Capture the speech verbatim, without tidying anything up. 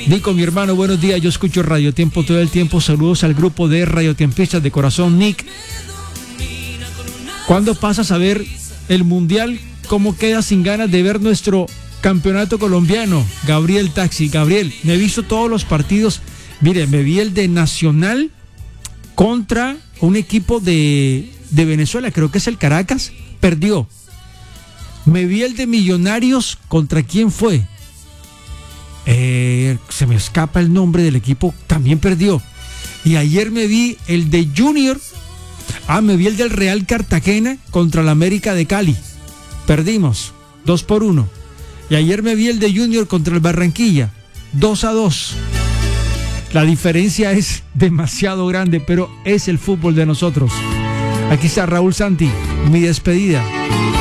Nico, mi hermano, buenos días. Yo escucho Radio Tiempo todo el tiempo. Saludos al grupo de radiotiempistas de corazón. Nick, ¿cuándo pasas a ver el Mundial? ¿Cómo quedas sin ganas de ver nuestro campeonato colombiano? Gabriel Taxi. Gabriel, me he visto todos los partidos. Mire, me vi el de Nacional contra un equipo de, de Venezuela, creo que es el Caracas. Perdió. Me vi el de Millonarios. ¿Contra quién fue? Eh, se me escapa el nombre del equipo. También perdió. Y ayer me vi el de Junior. Ah, me vi el del Real Cartagena contra el América de Cali. Perdimos. Dos por uno. Y ayer me vi el de Junior contra el Barranquilla. Dos a dos. La diferencia es demasiado grande, pero es el fútbol de nosotros. Aquí está Raúl Santi. Mi despedida.